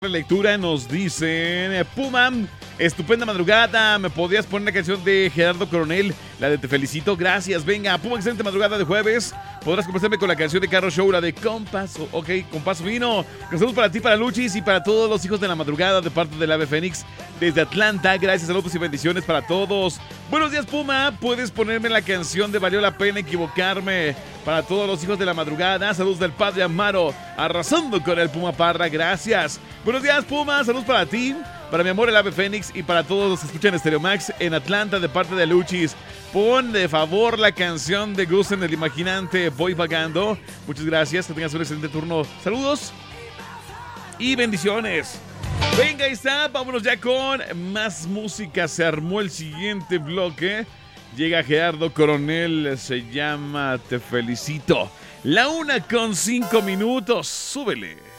Lectura nos dicen, Puma, estupenda madrugada, ¿me podrías poner la canción de Gerardo Coronel, la de Te Felicito? Gracias, venga, Puma, excelente madrugada de jueves, podrás complacerme con la canción de Carro Show, la de Compás, ok, Compás Vino. Saludos para ti, para Luchis y para todos los hijos de la madrugada de parte del Ave Fénix desde Atlanta, gracias, saludos y bendiciones para todos. Buenos días, Puma, puedes ponerme la canción de Valió la Pena Equivocarme para todos los hijos de la madrugada, saludos del Padre Amaro, arrasando con el Puma Parra, gracias. Buenos días, Puma, saludos para ti, para mi amor el Ave Fénix y para todos los que escuchan Stereo Max en Atlanta de parte de Luchis. Pon de favor la canción de Gusten el Imaginante, Voy Vagando. Muchas gracias, que tengas un excelente turno. Saludos y bendiciones. Venga, ahí está, vámonos ya con más música. Se armó el siguiente bloque. Llega Gerardo Coronel, se llama Te Felicito. La 1:05, súbele.